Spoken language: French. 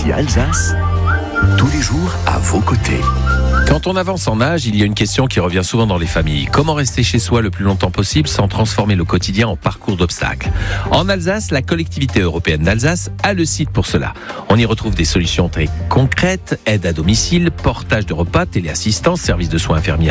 Ici Alsace, tous les jours à vos côtés. Quand on avance en âge, il y a une question qui revient souvent dans les familles. Comment rester chez soi le plus longtemps possible sans transformer le quotidien en parcours d'obstacles ? En Alsace, la collectivité européenne d'Alsace a le site pour cela. On y retrouve des solutions très concrètes, aide à domicile, portage de repas, téléassistance, service de soins infirmiers